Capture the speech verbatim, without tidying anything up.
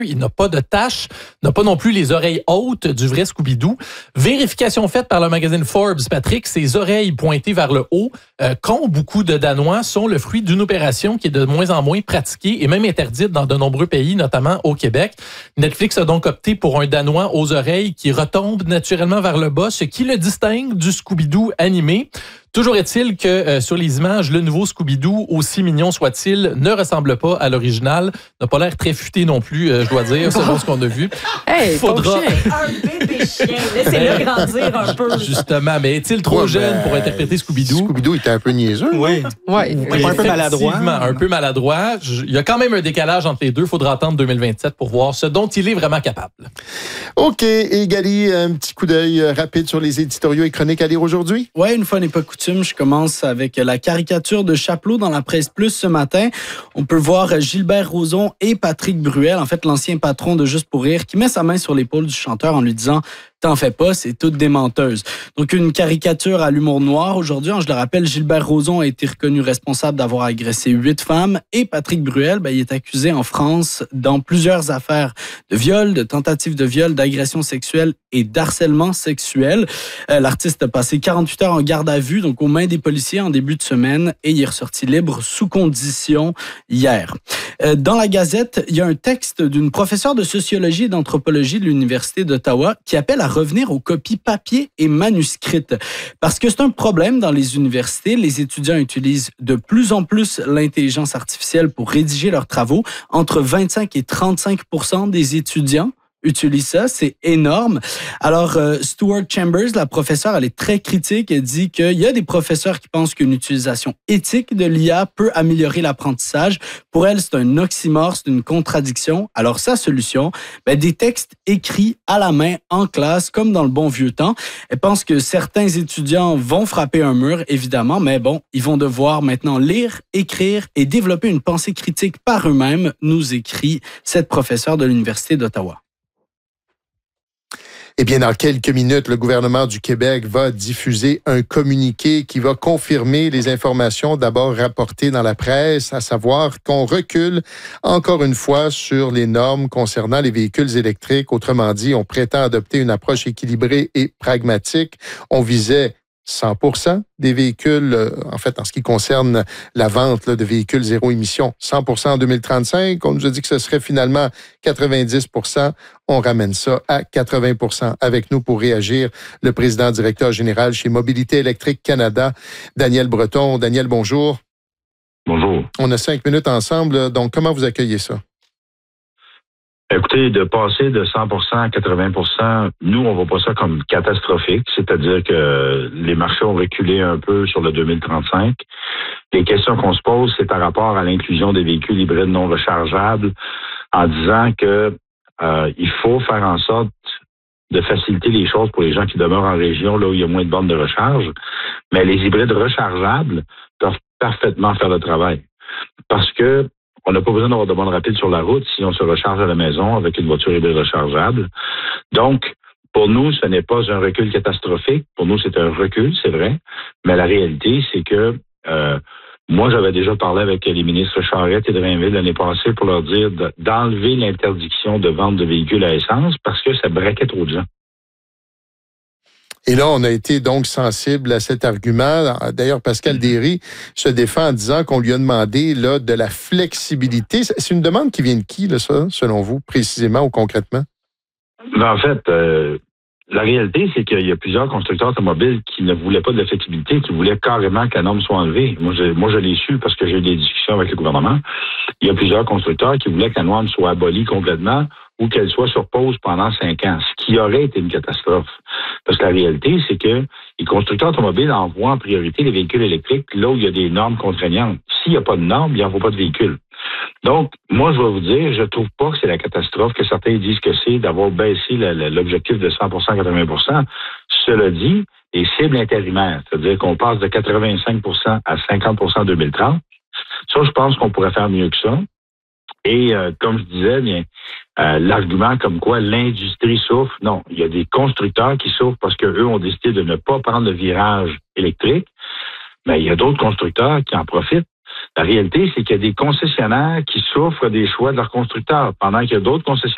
Il n'a pas de taches, n'a pas non plus les oreilles hautes du vrai Scooby-Doo. Vérification faite par le magazine Forbes, Patrick, ses oreilles pointées vers le haut, euh, qu'ont beaucoup de Danois, sont le fruit d'une opération qui est de moins en moins pratiquée et même interdite dans de nombreux pays, notamment au Québec. Netflix a donc opté pour un Danois aux oreilles qui retombe naturellement vers le bas, ce qui le distingue du Scooby-Doo animé. Toujours est-il que euh, sur les images, le nouveau Scooby-Doo, aussi mignon soit-il, ne ressemble pas à l'original. N'a pas l'air très futé non plus, euh, je dois dire, selon ce qu'on a vu. Hey, faudra un bébé chien, laissez-le grandir un peu. Justement, mais est-il trop ouais, jeune ben, pour interpréter Scooby-Doo? Scooby-Doo était un peu niaiseux. Oui. Ouais, Oui, un peu maladroit. Un peu maladroit. Il y a quand même un décalage entre les deux. Il faudra attendre deux mille vingt-sept pour voir ce dont il est vraiment capable. OK. Et Gali, un petit coup d'œil rapide sur les éditoriaux et chroniques à lire aujourd'hui? Oui, une fois n'est pas coutume, je commence avec la caricature de Chapelot dans la Presse Plus ce matin. On peut voir Gilbert Rozon et Patrick Bruel, en fait l'ancien patron de Juste pour rire, qui met sa main sur l'épaule du chanteur en lui disant « T'en fais pas, c'est toute des menteuses ». Donc une caricature à l'humour noir. Aujourd'hui, je le rappelle, Gilbert Rozon a été reconnu responsable d'avoir agressé huit femmes et Patrick Bruel, ben, il est accusé en France dans plusieurs affaires de viol, de tentative de viol, d'agression sexuelle et d'harcèlement sexuel. Euh, l'artiste a passé quarante-huit heures en garde à vue, donc aux mains des policiers en début de semaine, et il est ressorti libre sous condition hier. Euh, dans la Gazette, il y a un texte d'une professeure de sociologie et d'anthropologie de l'Université d'Ottawa qui appelle à revenir aux copies papier et manuscrites. Parce que c'est un problème dans les universités. Les étudiants utilisent de plus en plus l'intelligence artificielle pour rédiger leurs travaux. Entre vingt-cinq et trente-cinq pour cent des étudiants utilise ça, c'est énorme. Alors, euh, Stuart Chambers, la professeure, elle est très critique. Elle dit qu'il y a des professeurs qui pensent qu'une utilisation éthique de l'I A peut améliorer l'apprentissage. Pour elle, c'est un oxymore, c'est une contradiction. Alors, sa solution, ben, des textes écrits à la main en classe, comme dans le bon vieux temps. Elle pense que certains étudiants vont frapper un mur, évidemment, mais bon, ils vont devoir maintenant lire, écrire et développer une pensée critique par eux-mêmes, nous écrit cette professeure de l'Université d'Ottawa. Eh bien, dans quelques minutes, le gouvernement du Québec va diffuser un communiqué qui va confirmer les informations d'abord rapportées dans la presse, à savoir qu'on recule encore une fois sur les normes concernant les véhicules électriques. Autrement dit, on prétend adopter une approche équilibrée et pragmatique. On visait cent pour cent des véhicules, euh, en fait, en ce qui concerne la vente là, de véhicules zéro émission, cent pour cent en deux mille trente-cinq. On nous a dit que ce serait finalement quatre-vingt-dix pour cent. On ramène ça à quatre-vingts pour cent. Avec nous pour réagir, le président directeur général chez Mobilité électrique Canada, Daniel Breton. Daniel, bonjour. Bonjour. On a cinq minutes ensemble, donc comment vous accueillez ça? Écoutez, de passer de cent pour cent à quatre-vingts pour cent, nous, on voit pas ça comme catastrophique, c'est-à-dire que les marchés ont reculé un peu sur le deux mille trente-cinq. Les questions qu'on se pose, c'est par rapport à l'inclusion des véhicules hybrides non rechargeables, en disant que euh, il faut faire en sorte de faciliter les choses pour les gens qui demeurent en région, là où il y a moins de bornes de recharge. Mais les hybrides rechargeables peuvent parfaitement faire le travail. Parce que on n'a pas besoin d'avoir de bornes rapides sur la route si on se recharge à la maison avec une voiture hybride rechargeable. Donc, pour nous, ce n'est pas un recul catastrophique. Pour nous, c'est un recul, c'est vrai. Mais la réalité, c'est que euh, moi, j'avais déjà parlé avec les ministres Charette et Drainville l'année passée pour leur dire de, d'enlever l'interdiction de vente de véhicules à essence parce que ça braquait trop de gens. Et là, on a été donc sensible à cet argument. D'ailleurs, Pascal Derry se défend en disant qu'on lui a demandé là, de la flexibilité. C'est une demande qui vient de qui, là, ça, selon vous, précisément ou concrètement? Ben, en fait, euh, la réalité, c'est qu'il y a plusieurs constructeurs automobiles qui ne voulaient pas de la flexibilité, qui voulaient carrément que la norme soit enlevée. Moi, je, moi, je l'ai su parce que j'ai eu des discussions avec le gouvernement. Il y a plusieurs constructeurs qui voulaient que la norme soit abolie complètement ou qu'elle soit sur pause pendant cinq ans, ce qui aurait été une catastrophe. Parce que la réalité, c'est que les constructeurs automobiles envoient en priorité les véhicules électriques là où il y a des normes contraignantes. S'il n'y a pas de normes, il n'y envoie pas de véhicules. Donc, moi, je vais vous dire, je trouve pas que c'est la catastrophe que certains disent que c'est d'avoir baissé la, la, l'objectif de cent pour cent à quatre-vingts pour cent. Cela dit, les cibles intérimaires, c'est-à-dire qu'on passe de quatre-vingt-cinq pour cent à cinquante pour cent en deux mille trente, ça, je pense qu'on pourrait faire mieux que ça. Et euh, comme je disais, bien, euh, l'argument comme quoi l'industrie souffre, non, il y a des constructeurs qui souffrent parce qu'eux ont décidé de ne pas prendre le virage électrique, mais il y a d'autres constructeurs qui en profitent. La réalité, c'est qu'il y a des concessionnaires qui souffrent des choix de leurs constructeurs, pendant qu'il y a d'autres concessionnaires